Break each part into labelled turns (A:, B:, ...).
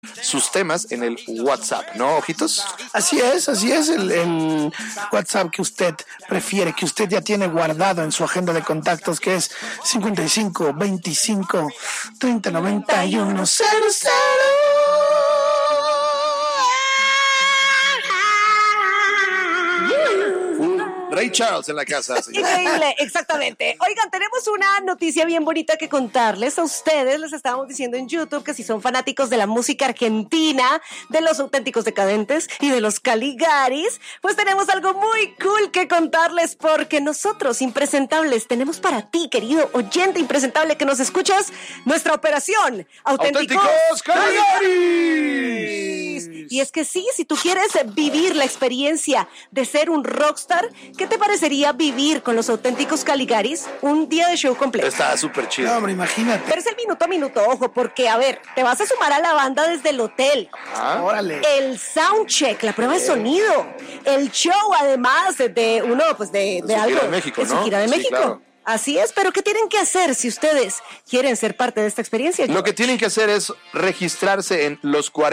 A: sus temas en el WhatsApp, ¿no, Ojitos?
B: Así es, el WhatsApp que usted prefiere, que usted ya tiene guardado en su agenda de contactos, que es 55 25 30 91 00.
A: Ray Charles en la casa, señor.
C: Increíble, exactamente. Oigan, tenemos una noticia bien bonita que contarles a ustedes. Les estábamos diciendo en YouTube que si son fanáticos de la música argentina, de los Auténticos Decadentes y de los Caligaris, pues tenemos algo muy cool que contarles, porque nosotros, impresentables, tenemos para ti, querido oyente impresentable que nos escuchas, nuestra operación
A: ¡Auténticos Caligaris!
C: Y es que sí, si tú quieres vivir la experiencia de ser un rockstar, ¿qué te parecería vivir con los Auténticos Caligaris un día de show completo?
A: Está súper chido.
B: No, hombre, imagínate.
C: Pero es el minuto a minuto, ojo, porque, a ver, te vas a sumar a la banda desde el hotel.
B: Órale.
C: El soundcheck, la prueba de sonido. El show, además, de uno, pues, de algo.
A: Gira de México,
C: de su
A: ¿no?
C: gira de
A: Sí,
C: México.
A: claro.
C: Así es, pero ¿qué tienen que hacer si ustedes quieren ser parte de esta experiencia?
A: Lo que tienen que hacer es registrarse en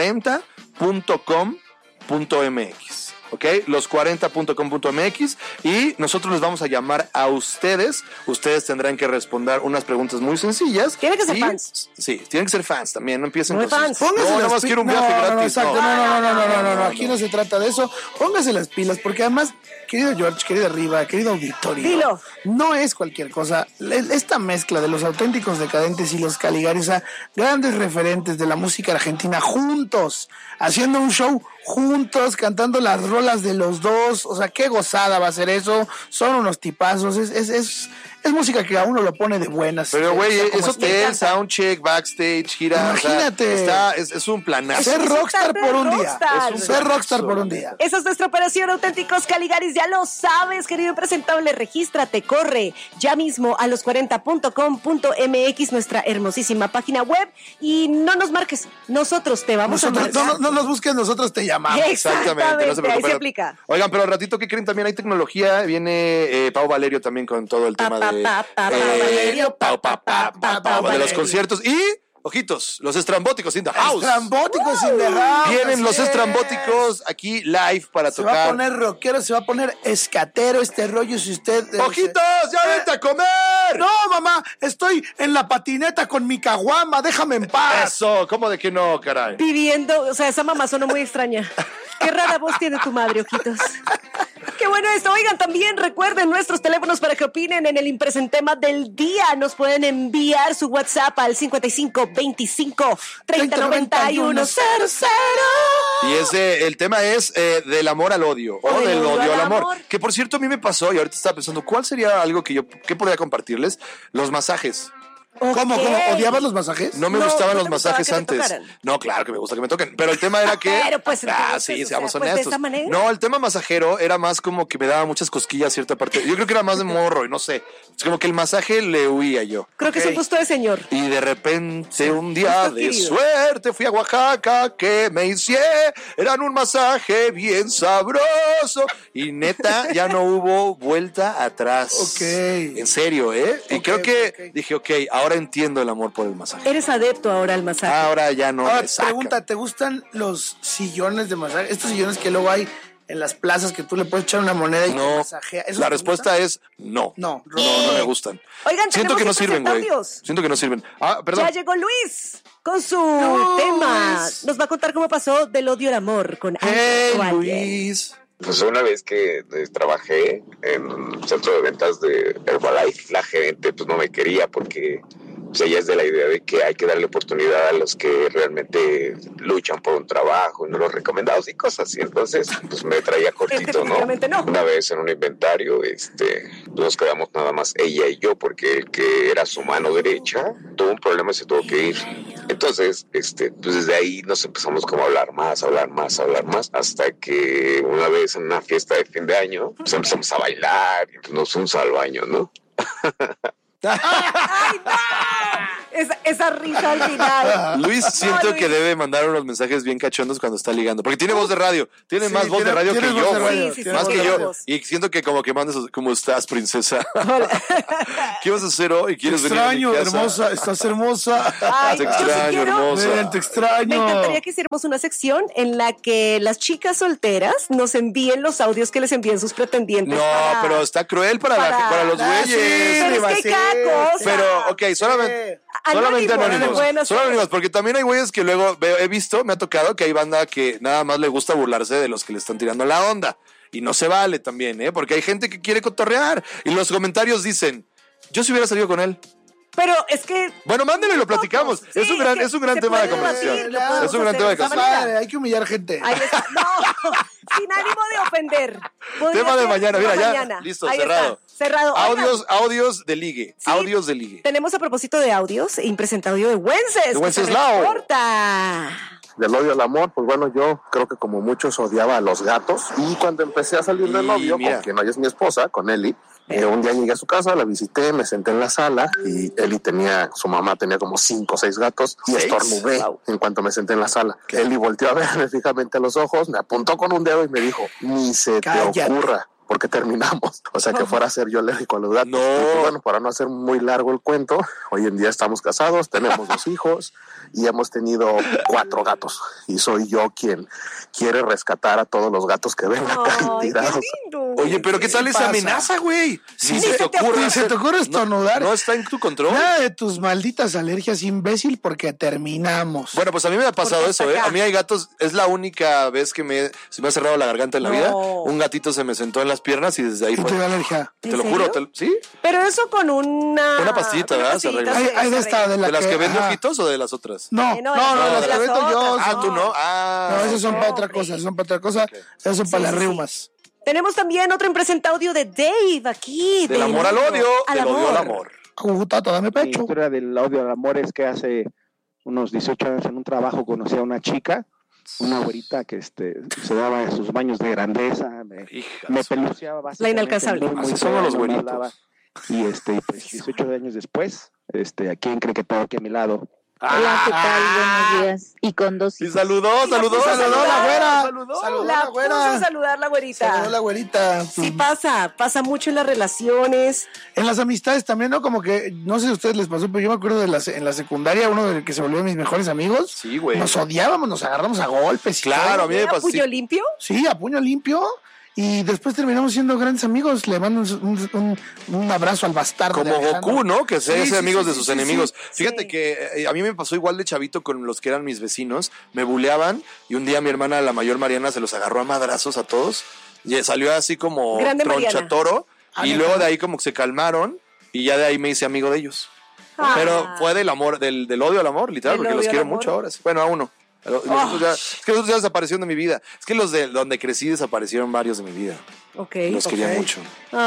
A: los40.com.mx. ¿Ok? Los40.com.mx y nosotros les vamos a llamar a ustedes. Ustedes tendrán que responder unas preguntas muy sencillas.
C: Tienen que ser fans.
A: Sí, tienen que ser fans también. No empiecen
C: Muy
A: con
C: fans.
B: Póngase
A: No,
B: las
A: nada más
B: pi-
A: quiero un viaje
B: no,
A: gratis.
B: No, exacto, no. Aquí no se trata de eso. Póngase las pilas, porque además, querido George, querida Riva, querido auditorio,
C: Dilo.
B: no es cualquier cosa. Esta mezcla de los Auténticos Decadentes y los Caligaris, o sea, grandes referentes de la música argentina juntos, haciendo un show juntos, cantando las rolas de los dos, o sea, qué gozada va a ser eso. Son unos tipazos, es música que a uno lo pone de buenas.
A: Pero, güey,
B: Está como
A: es hotel,
B: está.
A: soundcheck, backstage, gira.
B: Imagínate.
A: O sea, es un planazo.
B: Ser rockstar por un día.
C: Rockstar.
B: Ser rockstar por un día.
C: Esa es nuestra operación Auténticos Caligaris, ya lo sabes, querido impresentable, regístrate, corre ya mismo a los40.com.mx, nuestra hermosísima página web, y no nos marques, nosotros te vamos a marcar.
B: No nos busques, nosotros te llamamos.
A: Exactamente, no se
C: ahí
A: preocupen.
C: se aplica.
A: Oigan, pero al ratito, ¿qué creen? También hay tecnología. Viene Pau Valerio también con todo el tema de
C: Valerio,
A: de los conciertos. Y, ojitos, los estrambóticos in the house.
B: Estrambóticos in the house.
A: Vienen los
B: así es.
A: estrambóticos aquí live para
B: Se va a
A: tocar.
B: poner rockero, se va a poner escatero este rollo si usted...
A: ¡Ojitos! ¡Ya vente a comer!
B: No, mamá, estoy en la patineta con mi caguama, déjame en paz.
A: Eso, ¿cómo de que no, caray?
C: Viviendo, o sea, esa mamá sonó muy extraña. Qué rara voz tiene tu madre, ojitos. Qué bueno esto. Oigan, también recuerden nuestros teléfonos para que opinen en el impresentema del día. Nos pueden enviar su WhatsApp al 55 25 30 91 00.
A: Y el tema es del amor al odio o del odio al amor. Que por cierto a mí me pasó y ahorita estaba pensando, ¿cuál sería algo que podría compartirles? Los masajes.
B: ¿Cómo? ¿Odiabas los masajes?
A: No me
C: No,
A: gustaban
C: ¿no
A: los
C: te gustaba
A: masajes
C: que te
A: antes.
C: tocaran?
A: No, claro que me gusta que me toquen. Pero el tema era que.
C: Pero, pues, entonces,
A: sí,
C: o
A: seamos
C: sea, pues, de
A: honestos.
C: esa manera.
A: No, el tema masajero era más como que me daba muchas cosquillas cierta parte. Yo creo que era más de morro y no sé. Es como que el masaje le huía yo.
C: Creo que es un gusto de señor.
A: Y de repente un día
C: Gusto
A: de
C: adquirido.
A: suerte fui a Oaxaca que me hicieran un masaje bien sabroso. Y neta, ya no hubo vuelta atrás.
B: Ok.
A: En serio, ¿eh? Y
B: Ok,
A: creo que
B: ok.
A: dije, ok, ahora entiendo el amor por el masaje.
C: Eres adepto ahora al masaje.
A: Ahora ya no
B: Ahora,
A: me saca.
B: pregunta, ¿te gustan los sillones de masaje? Estos sillones que luego hay en las plazas que tú le puedes echar una moneda y te
A: No,
B: masajea. ¿Esos
A: la
B: te
A: respuesta
B: gustan?
A: es no.
B: No.
A: No me gustan.
C: Oigan,
A: Siento que no
C: tenemos
A: sirven, güey.
C: impresentables.
A: Siento que no sirven. Ah, perdón.
C: Ya llegó Luis con su
B: No,
C: tema.
B: Luis.
C: Nos va a contar cómo pasó del odio al amor con
A: Hey,
C: alguien o alguien.
A: Luis.
D: Pues una vez que trabajé en un centro de ventas de Herbalife, la gerente pues no me quería porque pues, ella es de la idea de que hay que darle oportunidad a los que realmente luchan por un trabajo, no los recomendados y cosas así. Entonces pues me traía cortito, ¿no?
C: definitivamente no.
D: Una vez en un inventario pues, nos quedamos nada más ella y yo porque el que era su mano derecha tuvo un problema y se tuvo que ir. Entonces, pues desde ahí nos empezamos como a hablar más, hasta que una vez en una fiesta de fin de año, pues empezamos a bailar y pues nos fuimos al baño, ¿no?
C: ¡Ay, no! esa risa al final.
A: Luis, siento
C: Luis.
A: que debe mandar unos mensajes bien cachondos cuando está ligando. Porque tiene voz de radio. Tiene
B: Sí,
A: más voz de radio que
B: tiene
A: yo,
B: voz de
A: güey.
B: radio.
C: Sí, sí,
A: Más
C: sí,
A: que
C: tiene
A: yo.
C: voz.
A: Y siento que como que mandas, ¿cómo estás, princesa? ¿Qué vas a hacer hoy?
B: Te
A: ¿Quieres venir a mi
B: extraño,
A: casa?
B: hermosa, estás hermosa.
C: Ay,
A: Te
C: yo sí
A: extraño,
C: quiero-
A: hermosa.
B: Ven, te extraño.
C: Me encantaría que hiciéramos una sección en la que las chicas solteras nos envíen los audios que les envíen sus pretendientes.
A: No,
C: para-
A: pero está cruel para los
B: Ah,
A: güeyes.
C: Pero es que hay cada cosa.
A: Pero, ok, solamente
C: Anónimos, pueden hacer.
A: Solo anónimos, porque también hay güeyes que luego he visto, me ha tocado que hay banda que nada más le gusta burlarse de los que le están tirando la onda. Y no se vale también, ¿eh? Porque hay gente que quiere cotorrear. Y los comentarios dicen, yo si hubiera salido con él.
C: Pero es que
A: Bueno, mándenlo y lo platicamos.
C: Sí,
A: es un gran
C: se
A: tema de
C: puede
A: conversación.
C: debatir, lo podemos
A: Es un gran tema de
C: hacer esa
A: conversación.
C: manera.
B: Hay que humillar gente.
C: Ahí está. No, sin ánimo de ofender. Podría
A: Tema de
C: ser
A: mañana, mira, ya.
C: mañana.
A: Listo,
C: Ahí
A: cerrado.
C: está, cerrado. Oigan,
A: Audios de ligue.
C: Sí.
A: Audios de ligue.
C: tenemos a propósito de audios, impresenta audio de Wences.
A: De Wenceslao.
C: Corta.
E: Del odio al amor, pues bueno, yo creo que como muchos odiaba a los gatos. Y cuando empecé a salir de
A: Y
E: novio,
A: mira.
E: con quien hoy es mi esposa, con Eli, un día llegué a su casa, la visité, me senté en la sala y Eli su mamá tenía como 5 o 6 gatos y
A: ¿6?
E: estornudé en cuanto me senté en la sala. Eli volteó a verme fijamente a los ojos, me apuntó con un dedo y me dijo, ni se
B: Cállate.
E: te ocurra. Porque terminamos, o sea que fuera a ser yo alérgico a los gatos.
A: No.
E: Y pues, bueno, para no hacer muy largo el cuento, hoy en día estamos casados, tenemos 2 hijos y hemos tenido 4 gatos. Y soy yo quien quiere rescatar a todos los gatos que ven acá
C: Ay,
E: tirados.
C: qué lindo.
A: Oye, pero ¿qué tal esa
B: pasa?
A: amenaza, güey?
B: Ni se te ocurre estornudar.
A: No está en tu control.
B: Nada de tus malditas alergias, imbécil, porque terminamos.
A: Bueno, pues a mí me ha pasado
C: Porque
A: eso,
C: hasta
A: ¿eh?
C: acá.
A: A mí hay gatos, es la única vez que se me ha cerrado la garganta en la
C: No.
A: vida. Un gatito se me sentó en las piernas y desde ahí
B: ¿Y te da
A: fue.
B: alergia?
A: Te
C: ¿En
A: lo juro,
C: serio?
A: ¿sí?
C: Pero eso con una
A: pastillita,
C: con una
A: ¿verdad? Se
C: pastillita
A: arregla.
B: Hay de esta, de la
A: ¿De las que venden
B: ajá.
A: ojitos o de las otras?
B: No,
C: No,
B: no,
C: no,
B: las
C: de
B: que
C: las
B: vendo yo.
C: otras.
A: Ah, tú no. Ah.
B: No, esas son para otra
C: hombre.
B: cosa, son para otra cosa. Esas son para
C: Sí,
B: las
C: sí, sí.
B: riumas.
C: Tenemos también otro impresenta audio de Dave aquí.
A: Del amor al odio, del odio al amor.
B: Tato, dame
F: Mi
B: pecho.
F: historia del audio al amor es que hace unos 18 años en un trabajo conocí a una chica, una güerita que se daba sus baños de grandeza, me peluceaba bastante.
C: La inalcanzable.
A: Así somos los güeritos.
F: Y pues 18 años después, ¿a quién cree que tengo aquí a mi lado?
G: Hola, ¿qué tal? Buenos días. Y con 2
A: Y
G: hijos.
A: saludó
C: puso a
A: la
C: saludar.
A: güera.
B: Saludó
C: La
B: la
C: puso
B: güera.
C: a saludar la güerita.
B: Saludó la güerita.
C: Sí pasa mucho en las relaciones.
B: En las amistades también, ¿no? Como que, no sé si a ustedes les pasó, pero yo me acuerdo en la secundaria, uno de que se volvió mis mejores amigos.
A: Sí, güey.
B: Nos odiábamos, nos agarramos a golpes. y
A: Claro,
B: todo.
A: a mí me
C: ¿Era
A: pasó.
C: puño limpio?
B: Sí, a puño limpio. Y después terminamos siendo grandes amigos. Le mando un abrazo al bastardo.
A: Como
B: de Alejandro.
A: Goku, ¿no? Que se
B: Sí,
A: hace
B: sí,
A: amigos
B: sí,
A: de
B: sí,
A: sus
B: sí,
A: enemigos.
C: sí.
A: Fíjate
C: Sí.
A: que a mí me pasó igual de chavito con los que eran mis vecinos. Me buleaban y un día mi hermana, la mayor Mariana, se los agarró a madrazos a todos. Y salió así como
C: Grande Mariana.
A: tronchatoro.
B: Ah,
A: Y
B: ¿neta?
A: luego de ahí como que se calmaron y ya de ahí me hice amigo de ellos.
C: Ah.
A: Pero fue del amor, del odio al amor, literal,
C: Del
A: porque los
C: odio al
A: quiero
C: amor.
A: mucho ahora. Bueno, a uno. Los otros es que los otros ya desaparecieron de mi vida. Es que los de donde crecí desaparecieron varios de mi vida.
C: Ok.
A: Los quería
B: ok.
A: mucho.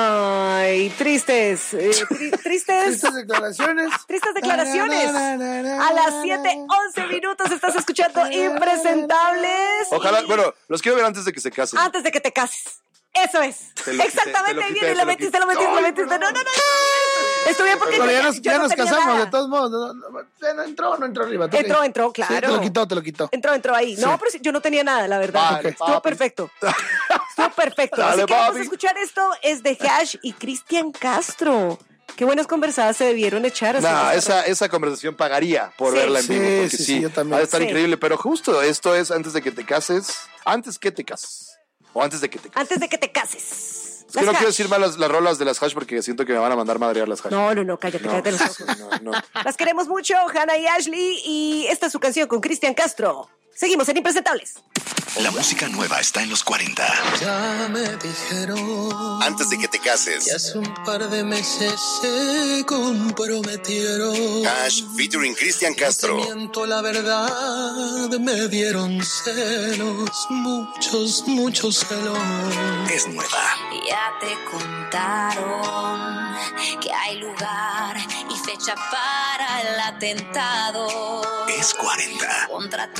C: Ay, tristes. Tristes.
B: Estas declaraciones.
C: Tristes declaraciones.
B: Na, na, na, na,
C: A las
B: na,
C: 7:11 minutos estás escuchando Impresentables.
A: Ojalá, bueno, los quiero ver antes de que se casen.
C: Antes de que te cases. Eso es.
A: Te lo quité,
C: Exactamente,
A: te lo quité,
C: bien, y
A: te
C: lo
A: lo
C: metiste,
A: quité.
C: lo metiste, lo metiste. No. Estuve bien porque
B: Pero
C: yo
B: ya
C: no
B: nos
C: tenía
B: casamos,
C: nada.
B: de todos modos. No entró arriba. ¿tú qué?
C: Entró,
B: Sí,
C: claro.
B: te lo quitó.
C: Entró ahí. No, pero sí, yo no tenía nada, la verdad.
A: Vale,
C: Estuvo
A: papi.
C: perfecto. Estuvo perfecto.
A: Dale,
C: Así que vamos
A: papi.
C: a escuchar esto. Es de Hash y Cristian Castro. Qué buenas conversadas se debieron echar. así
A: No,
C: que-
A: esa conversación pagaría por
C: Sí.
A: verla en
B: Sí,
A: vivo. Porque
B: sí,
A: sí,
B: yo también.
A: ha de estar
C: Sí.
A: increíble. Pero justo esto es antes de que te cases. Antes que te cases. O antes de que te cases.
C: Antes de que te cases.
A: Es que no
C: Las
A: quiero
C: Hash.
A: decir mal las rolas de las Hash porque siento que me van a mandar madrear las Hash.
C: No, cállate los ojos.
A: No.
C: Las queremos mucho, Hannah y Ashley. Y esta es su canción con Cristian Castro. Seguimos en Impresentables.
H: La música nueva está en los 40.
I: Ya me dijeron
H: Antes de que te
I: que
H: cases.
I: hace un par de meses se comprometieron.
H: Hash featuring Cristian Castro.
I: No te miento, la verdad, me dieron celos, muchos celos.
H: Es nueva.
J: Ya te contaron que hay lugar y fecha para el atentado
H: Es 40.
J: contra tu